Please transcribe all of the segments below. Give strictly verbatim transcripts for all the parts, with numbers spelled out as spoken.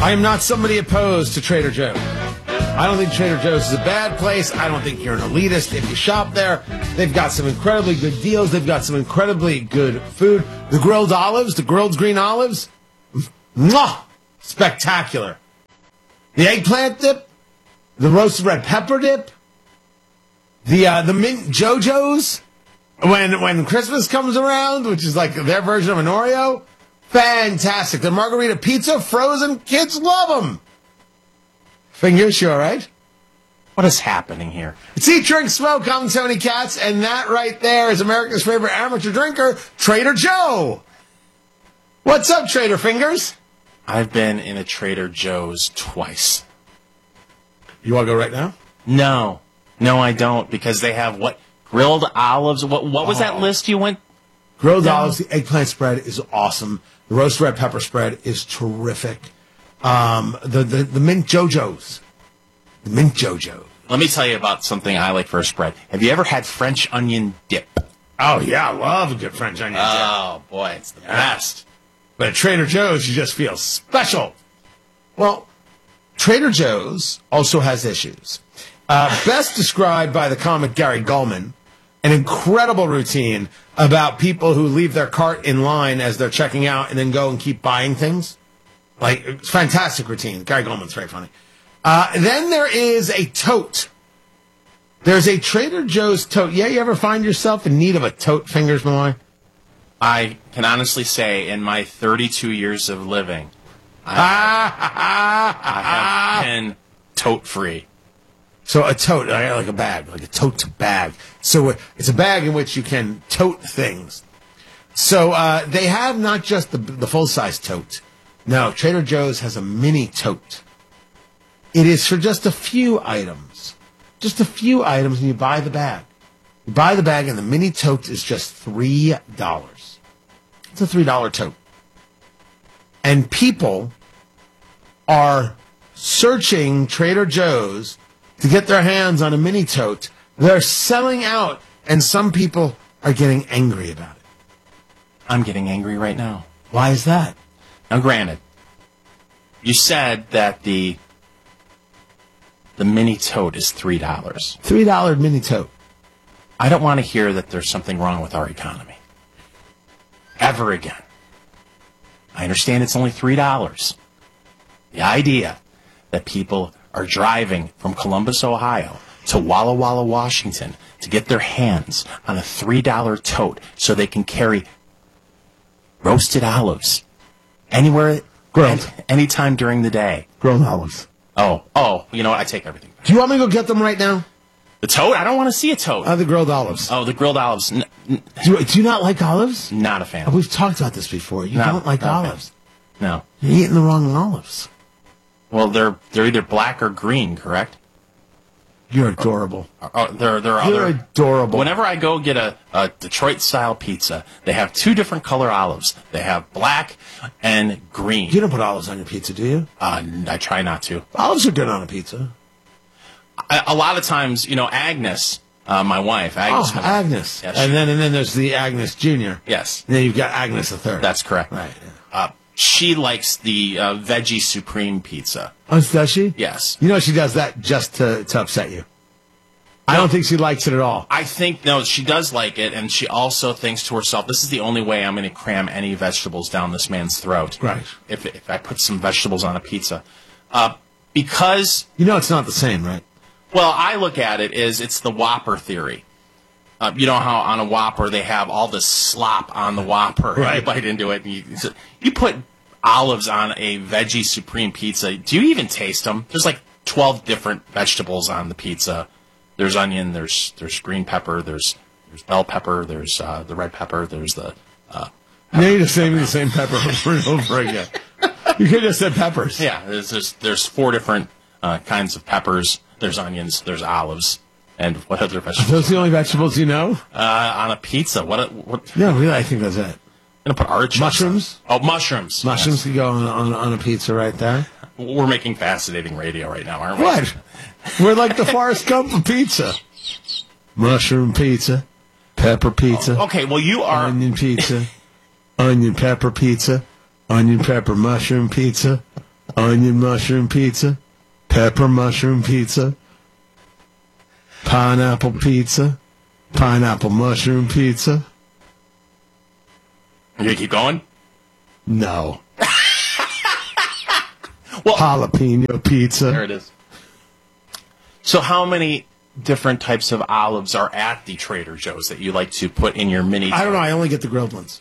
I am not somebody opposed to Trader Joe's. I don't think Trader Joe's is a bad place. I don't think you're an elitist if you shop there. They've got some incredibly good deals. They've got some incredibly good food. The grilled olives, the grilled green olives, mwah, spectacular. The eggplant dip, the roasted red pepper dip, the uh, the mint JoJo's when when Christmas comes around, which is like their version of an Oreo. Fantastic. The margarita pizza, frozen, kids love them. Fingers, you all right? What is happening here? It's Eat, Drink, Smoke. I'm Tony Katz, and that right there is America's favorite amateur drinker, Trader Joe. What's up, Trader Fingers? I've been in a Trader Joe's twice. You want to go right now? No. No, I don't, because they have what? Grilled olives? What What was oh. that list you went? Grilled down? olives, the eggplant spread is awesome. The roasted red pepper spread is terrific. Um, the, the, the mint JoJo's. The mint JoJo. Let me tell you about something I like for a spread. Have you ever had French onion dip? Oh, yeah, I love a good French onion dip. Oh, boy, it's the yeah. best. But at Trader Joe's, you just feel special. Well, Trader Joe's also has issues. Uh, best described by the comic Gary Gulman, an incredible routine about people who leave their cart in line as they're checking out and then go and keep buying things. Like, it's a fantastic routine. Gary Gulman's very funny. Uh, then there is a tote. There's a Trader Joe's tote. Yeah, you ever find yourself in need of a tote, Fingers Malloy? I can honestly say in my thirty-two years of living, I, I have been tote-free. So a tote, like a bag, like a tote bag. So it's a bag in which you can tote things. So uh, they have not just the, the full-size tote. No, Trader Joe's has a mini tote. It is for just a few items. Just a few items, and you buy the bag. You buy the bag, and the mini tote is just three dollars. It's a three dollar tote. And people are searching Trader Joe's to get their hands on a mini tote. They're selling out, and some people are getting angry about it. I'm getting angry right now. Why is that? Now, granted, you said that the the mini tote is three dollars. three dollar mini tote. I don't want to hear that there's something wrong with our economy. Ever again. I understand it's only three dollars. The idea that people are driving from Columbus, Ohio to Walla Walla, Washington to get their hands on a three dollar tote so they can carry roasted olives anywhere, grilled, any time during the day. Grilled olives. Oh, oh, you know what? I take everything back. Do you want me to go get them right now? The tote? I don't want to see a tote. Uh, the grilled olives. Oh, the grilled olives. N- n- do, you, do you not like olives? Not a fan. Oh, we've talked about this before. You no, don't like olives. No. You're eating the wrong olives. Well, they're they're either black or green, correct? You're adorable. Oh, oh, there, there are You're other, adorable. Whenever I go get a, a Detroit-style pizza, they have two different color olives. They have black and green. You don't put olives on your pizza, do you? Uh, I try not to. Olives are good on a pizza. A, a lot of times, you know, Agnes, uh, my wife, Agnes. Oh, Agnes. Yes, and then and then there's the Agnes Junior Yes. And then you've got Agnes the third. That's correct. Right. Yeah. Uh, she likes the uh, veggie supreme pizza. Oh, does she? Yes. You know she does that just to, to upset you. I no, don't think she likes it at all. I think, no, she does like it, and she also thinks to herself, this is the only way I'm going to cram any vegetables down this man's throat. Right. If, if I put some vegetables on a pizza. Uh, because... You know it's not the same, right? Well, I look at it as it's the Whopper theory. Uh, you know how on a Whopper they have all this slop on the Whopper. Right. You bite into it. And you, you put olives on a veggie supreme pizza. Do you even taste them? There's like twelve different vegetables on the pizza. There's onion, there's there's green pepper, there's there's bell pepper, there's uh, the red pepper, there's the... Uh, now you're just saying the same pepper over and over again. You could have just said peppers. Yeah, there's there's, there's four different uh, kinds of peppers. There's onions, there's olives, and what other vegetables? Are those the only vegetables you know? Uh, on a pizza. What? what no, really, I think that's it. I'm going to put artichokes. Mushrooms? On. Oh, mushrooms. Mushrooms yes. Could go on, on, on a pizza right there. We're making fascinating radio right now, aren't we? What? We're like the Forrest Gump of pizza. Mushroom pizza, pepper pizza. Oh, okay, well, you are... Onion pizza, onion pepper pizza, onion pepper mushroom pizza, onion mushroom pizza, pepper mushroom pizza, pineapple pizza, pineapple mushroom pizza. You gonna keep going? No. Well, jalapeno pizza. there it is. So how many different types of olives are at the Trader Joe's that you like to put in your mini? I don't know. I only get the grilled ones.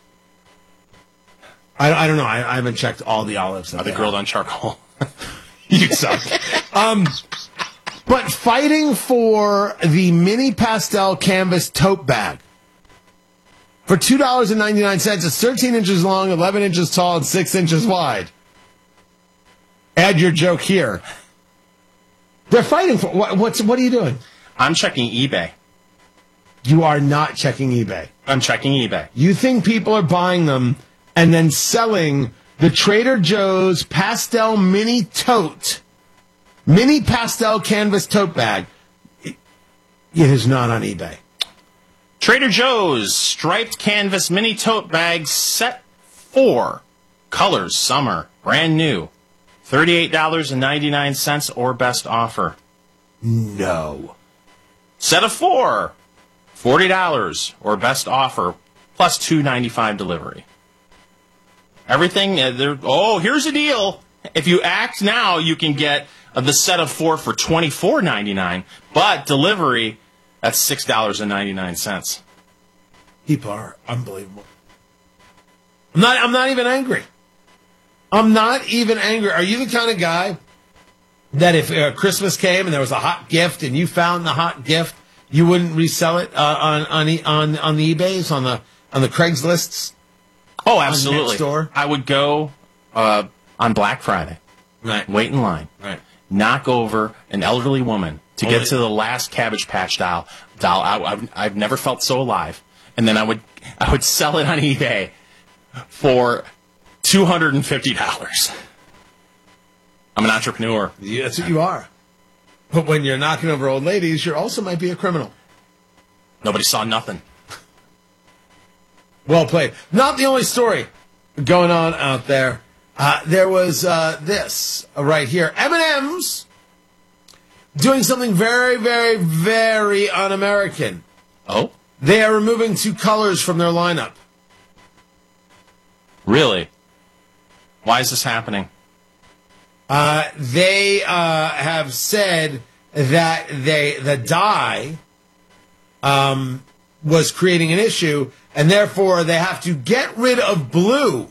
I, I don't know. I, I haven't checked all the olives. That Are they they grilled have. on charcoal? You suck. um, but fighting for the mini pastel canvas tote bag for two dollars and ninety-nine cents. It's thirteen inches long, eleven inches tall, and six inches wide. Add your joke here. They're fighting for what? What's what are you doing? I'm checking eBay. You are not checking eBay. I'm checking eBay. You think people are buying them and then selling the Trader Joe's pastel mini tote, mini pastel canvas tote bag? It, it is not on eBay. Trader Joe's striped canvas mini tote bag set four. Colors, summer, brand new. thirty-eight dollars and ninety-nine cents or best offer. No. Set of four. forty dollars or best offer plus two ninety-five delivery. Everything, uh, there. Oh, here's a deal. If you act now, you can get uh, the set of four for twenty-four ninety-nine, but delivery, that's six dollars and ninety-nine cents. People are unbelievable. I'm not, I'm not even angry. I'm not even angry. Are you the kind of guy that if uh, Christmas came and there was a hot gift and you found the hot gift, you wouldn't resell it uh, on on the, on on the eBays, on the on the Craigslists? Oh, absolutely. Nextdoor? I would go uh, on Black Friday, Right. wait in line, Right. knock over an elderly woman to Only- get to the last Cabbage Patch doll. Doll, I, I've, I've never felt so alive. And then I would I would sell it on eBay for two hundred and fifty dollars. I'm an entrepreneur. Yeah, that's what you are. But when you're knocking over old ladies, you also might be a criminal. Nobody saw nothing. Well played. Not the only story going on out there. Uh, there was uh, this right here. M and M's doing something very, very, very un-American. Oh, They are removing two colors from their lineup. really? Why is this happening? Uh, they uh, have said that they the dye um, was creating an issue, and therefore they have to get rid of blue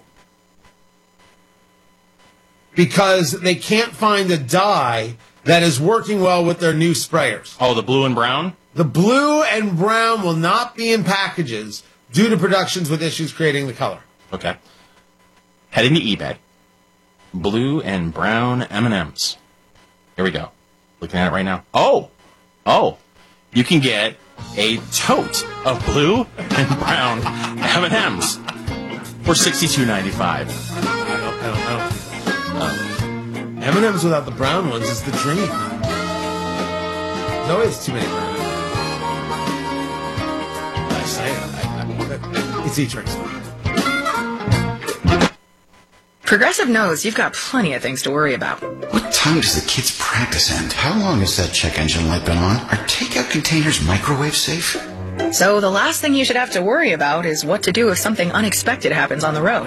because they can't find a dye that is working well with their new sprayers. Oh, the blue and brown? The blue and brown will not be in packages due to productions with issues creating the color. Okay. Heading to eBay. Blue and brown M and M's. Here we go. Looking at it right now. Oh! Oh! You can get a tote of blue and brown M and M's for sixty-two ninety-five. I don't, I don't, I don't think that's M and M's without the brown ones is the dream. No, it's too many brown. I say it. I, I, it's E-Tricks. Progressive knows you've got plenty of things to worry about. What time does the kids' practice end? How long has that check engine light been on? Are takeout containers microwave safe? So the last thing you should have to worry about is what to do if something unexpected happens on the road.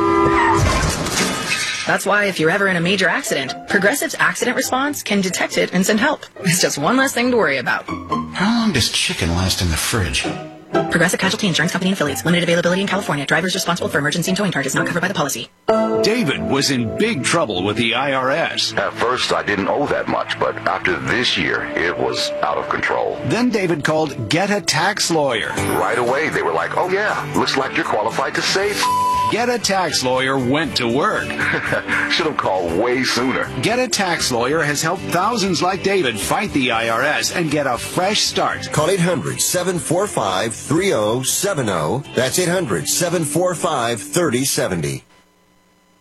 That's why if you're ever in a major accident, Progressive's accident response can detect it and send help. It's just one less thing to worry about. How long does chicken last in the fridge? Progressive Casualty Insurance Company and affiliates. Limited availability in California. Drivers responsible for emergency and towing charges not covered by the policy. David was in big trouble with the I R S. At first, I didn't owe that much, but after this year, it was out of control. Then David called Get a Tax Lawyer. Right away, they were like, oh yeah, looks like you're qualified to save. Get a Tax Lawyer went to work. Should have called way sooner. Get a Tax Lawyer has helped thousands like David fight the I R S and get a fresh start. Call eight hundred, seven four five, three oh seven oh. That's eight hundred, seven four five, three oh seven oh.